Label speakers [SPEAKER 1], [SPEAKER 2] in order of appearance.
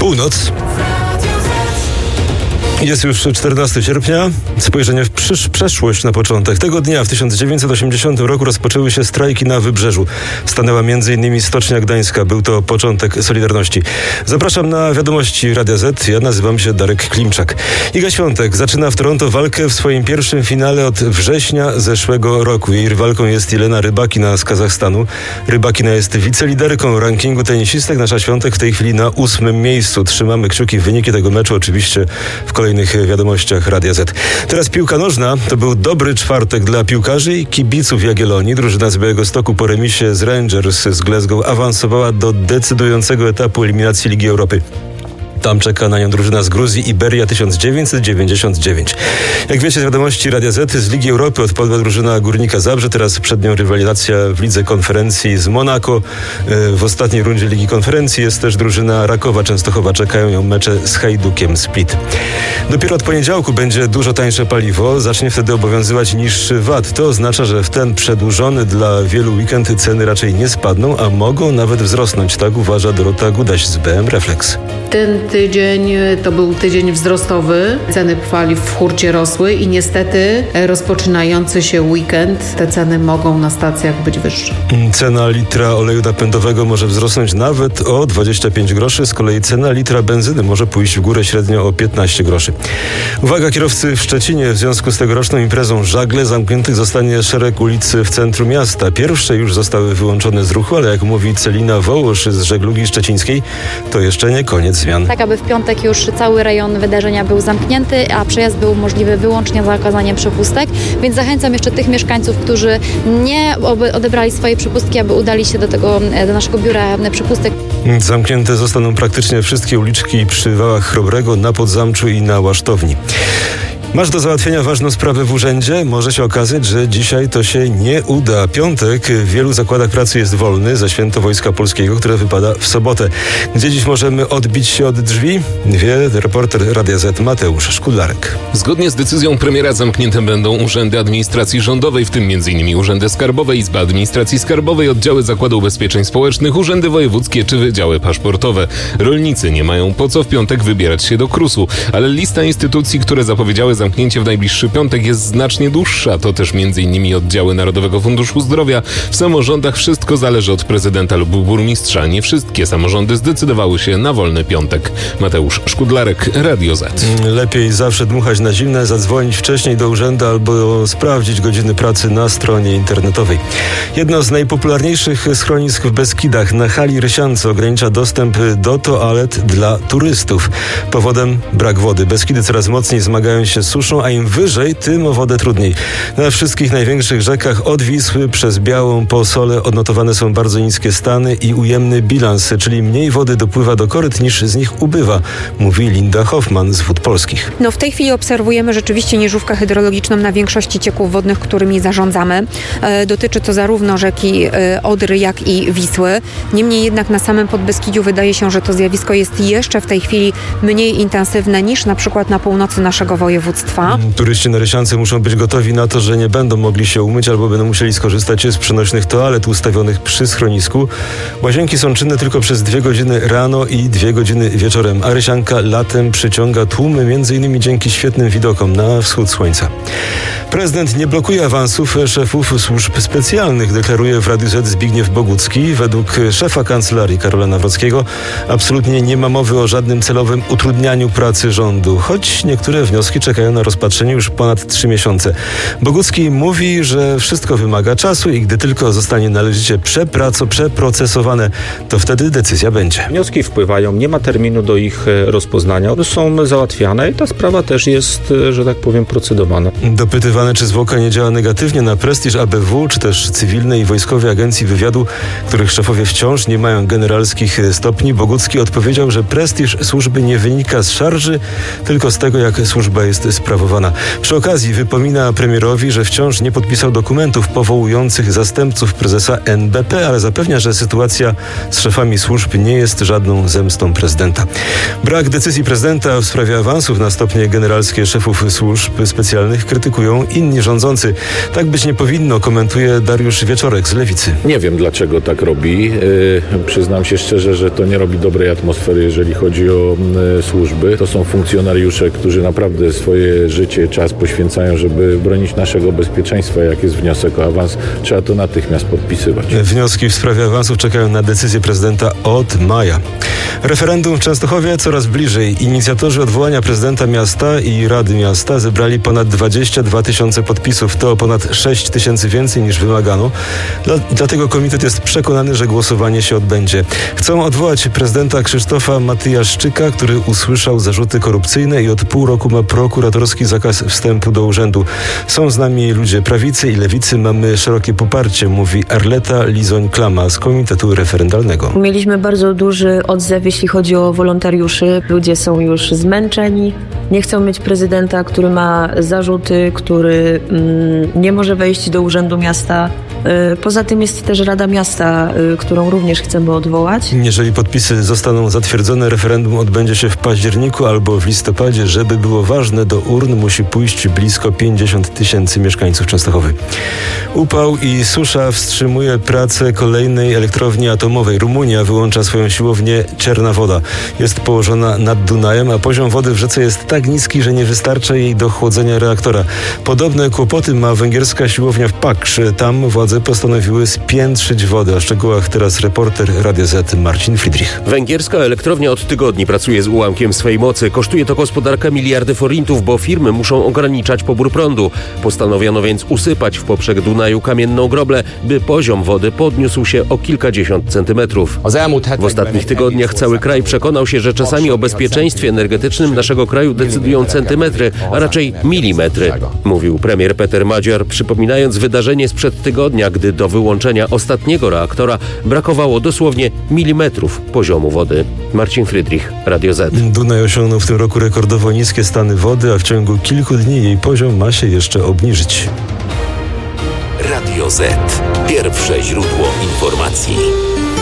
[SPEAKER 1] Północ. Jest już 14 sierpnia. Spojrzenie w przeszłość na początek. Tego dnia w 1980 roku rozpoczęły się strajki na Wybrzeżu. Stanęła m.in. Stocznia Gdańska. Był to początek Solidarności. Zapraszam na wiadomości Radia Z. Ja nazywam się Darek Klimczak. Iga Świątek zaczyna w Toronto walkę w swoim pierwszym finale od września zeszłego roku. Jej rywalką jest Jelena Rybakina z Kazachstanu. Rybakina jest wiceliderką rankingu tenisistek. Nasza Świątek w tej chwili na 8. miejscu. Trzymamy kciuki. Wyniki tego meczu oczywiście w kolejnych wiadomościach Radia Z. Teraz piłka nożna. To był dobry czwartek dla piłkarzy i kibiców Jagiellonii. Drużyna z Białegostoku po remisie z Rangers z Glasgow awansowała do decydującego etapu eliminacji Ligi Europy. Tam czeka na nią drużyna z Gruzji Iberia 1999. Jak wiecie z wiadomości Radia Z, z Ligi Europy odpadła drużyna Górnika Zabrze. Teraz przed nią rywalizacja w Lidze Konferencji z Monako. W ostatniej rundzie Ligi Konferencji jest też drużyna Rakowa Częstochowa. Czekają ją mecze z Hajdukiem Split. Dopiero od poniedziałku będzie dużo tańsze paliwo. Zacznie wtedy obowiązywać niższy VAT. To oznacza, że w ten przedłużony dla wielu weekend ceny raczej nie spadną, a mogą nawet wzrosnąć. Tak uważa Dorota Gudaś z BM Reflex.
[SPEAKER 2] Ten tydzień to był tydzień wzrostowy. Ceny paliw w hurcie rosły i niestety rozpoczynający się weekend te ceny mogą na stacjach być wyższe.
[SPEAKER 1] Cena litra oleju napędowego może wzrosnąć nawet o 25 groszy. Z kolei cena litra benzyny może pójść w górę średnio o 15 groszy. Uwaga kierowcy w Szczecinie. W związku z tegoroczną imprezą Żagle zamkniętych zostanie szereg ulic w centrum miasta. Pierwsze już zostały wyłączone z ruchu, ale jak mówi Celina Wołosz z Żeglugi Szczecińskiej, to jeszcze nie koniec zmian.
[SPEAKER 3] Tak, aby w piątek już cały rejon wydarzenia był zamknięty, a przejazd był możliwy wyłącznie za okazaniem przepustek, więc zachęcam jeszcze tych mieszkańców, którzy nie odebrali swojej przepustki, aby udali się do naszego biura przepustek.
[SPEAKER 1] Zamknięte zostaną praktycznie wszystkie uliczki przy Wałach Chrobrego, na Podzamczu i na Łasztowni. Masz do załatwienia ważną sprawę w urzędzie? Może się okazać, że dzisiaj to się nie uda. Piątek w wielu zakładach pracy jest wolny za święto Wojska Polskiego, które wypada w sobotę. Gdzie dziś możemy odbić się od drzwi? Wie reporter Radia Z Mateusz Szkudlarek.
[SPEAKER 4] Zgodnie z decyzją premiera zamknięte będą urzędy administracji rządowej, w tym m.in. urzędy skarbowe, Izba Administracji Skarbowej, oddziały Zakładu Ubezpieczeń Społecznych, urzędy wojewódzkie czy wydziały paszportowe. Rolnicy nie mają po co w piątek wybierać się do KRUS-u, ale lista instytucji, które zapowiedziały zamknięcie w najbliższy piątek jest znacznie dłuższa. To też m.in. oddziały Narodowego Funduszu Zdrowia. W samorządach wszystko zależy od prezydenta lub burmistrza. Nie wszystkie samorządy zdecydowały się na wolny piątek. Mateusz Szkudlarek, Radio Z.
[SPEAKER 1] Lepiej zawsze dmuchać na zimne, zadzwonić wcześniej do urzędu albo sprawdzić godziny pracy na stronie internetowej. Jedno z najpopularniejszych schronisk w Beskidach na Hali Rysiance ogranicza dostęp do toalet dla turystów. Powodem brak wody. Beskidy coraz mocniej zmagają się z suszą, a im wyżej, tym o wodę trudniej. Na wszystkich największych rzekach od Wisły przez Białą po Solę odnotowane są bardzo niskie stany i ujemny bilans, czyli mniej wody dopływa do koryt niż z nich ubywa, mówi Linda Hoffman z Wód Polskich.
[SPEAKER 5] W tej chwili obserwujemy rzeczywiście nieżówkę hydrologiczną na większości cieków wodnych, którymi zarządzamy. Dotyczy to zarówno rzeki Odry, jak i Wisły. Niemniej jednak na samym Podbeskidziu wydaje się, że to zjawisko jest jeszcze w tej chwili mniej intensywne niż na przykład na północy naszego województwa.
[SPEAKER 1] Turyści na Rysiance muszą być gotowi na to, że nie będą mogli się umyć albo będą musieli skorzystać z przenośnych toalet ustawionych przy schronisku. Łazienki są czynne tylko przez 2 godziny rano i 2 godziny wieczorem, a Rysianka latem przyciąga tłumy m.in. dzięki świetnym widokom na wschód słońca. Prezydent nie blokuje awansów szefów służb specjalnych, deklaruje w Radiu Z Zbigniew Bogucki. Według szefa kancelarii Karola Nawrockiego absolutnie nie ma mowy o żadnym celowym utrudnianiu pracy rządu, choć niektóre wnioski czekają na rozpatrzenie już ponad 3 miesiące. Bogucki mówi, że wszystko wymaga czasu i gdy tylko zostanie należycie przeprocesowane, to wtedy decyzja będzie.
[SPEAKER 6] Wnioski wpływają, nie ma terminu do ich rozpoznania. One są załatwiane i ta sprawa też jest, że tak powiem, procedowana.
[SPEAKER 1] Dopytywany, czy zwłoka nie działa negatywnie na prestiż ABW, czy też cywilnej i wojskowej agencji wywiadu, których szefowie wciąż nie mają generalskich stopni, Bogucki odpowiedział, że prestiż służby nie wynika z szarży, tylko z tego, jak służba jest sprawowana. Przy okazji wypomina premierowi, że wciąż nie podpisał dokumentów powołujących zastępców prezesa NBP, ale zapewnia, że sytuacja z szefami służb nie jest żadną zemstą prezydenta. Brak decyzji prezydenta w sprawie awansów na stopnie generalskie szefów służb specjalnych krytykują inni rządzący. Tak być nie powinno, komentuje Dariusz Wieczorek z Lewicy.
[SPEAKER 7] Nie wiem, dlaczego tak robi. Przyznam się szczerze, że to nie robi dobrej atmosfery, jeżeli chodzi o służby. To są funkcjonariusze, którzy naprawdę swoje życie, czas poświęcają, żeby bronić naszego bezpieczeństwa. Jak jest wniosek o awans, trzeba to natychmiast podpisywać.
[SPEAKER 1] Wnioski w sprawie awansów czekają na decyzję prezydenta od maja. Referendum w Częstochowie coraz bliżej. Inicjatorzy odwołania prezydenta miasta i Rady Miasta zebrali ponad 22 000 podpisów. To o ponad 6 000 więcej niż wymagano. Dlatego komitet jest przekonany, że głosowanie się odbędzie. Chcą odwołać prezydenta Krzysztofa Matyjaszczyka, który usłyszał zarzuty korupcyjne i od pół roku ma prokuratorski zakaz wstępu do urzędu. Są z nami ludzie prawicy i lewicy. Mamy szerokie poparcie, mówi Arleta Lizoń-Klama z Komitetu Referendalnego.
[SPEAKER 8] Mieliśmy bardzo duży odzew, jeśli chodzi o wolontariuszy. Ludzie są już zmęczeni. Nie chcą mieć prezydenta, który ma zarzuty, który nie może wejść do urzędu miasta. Poza tym jest też Rada Miasta, którą również chcemy odwołać.
[SPEAKER 1] Jeżeli podpisy zostaną zatwierdzone, referendum odbędzie się w październiku albo w listopadzie. Żeby było ważne, do urn musi pójść blisko 50 000 mieszkańców Częstochowy. Upał i susza wstrzymuje pracę kolejnej elektrowni atomowej. Rumunia wyłącza swoją siłownię Czerna Woda. Jest położona nad Dunajem, a poziom wody w rzece jest tak niski, że nie wystarcza jej do chłodzenia reaktora. Podobne kłopoty ma węgierska siłownia w Paksz. Tam władze postanowiły spiętrzyć wodę. O szczegółach teraz reporter Radia Z Marcin Friedrich.
[SPEAKER 9] Węgierska elektrownia od tygodni pracuje z ułamkiem swej mocy. Kosztuje to gospodarkę miliardy forintów, bo firmy muszą ograniczać pobór prądu. Postanowiono więc usypać w poprzek Dunaju kamienną groblę, by poziom wody podniósł się o kilkadziesiąt centymetrów. W ostatnich tygodniach cały kraj przekonał się, że czasami o bezpieczeństwie energetycznym naszego kraju decydują centymetry, a raczej milimetry, mówił premier Peter Magyar, przypominając wydarzenie sprzed tygodnia, gdy do wyłączenia ostatniego reaktora brakowało dosłownie milimetrów poziomu wody. Marcin Friedrich, Radio Z.
[SPEAKER 1] Dunaj osiągnął w tym roku rekordowo niskie stany wody, a w ciągu kilku dni jej poziom ma się jeszcze obniżyć.
[SPEAKER 10] Radio Z. Pierwsze źródło informacji.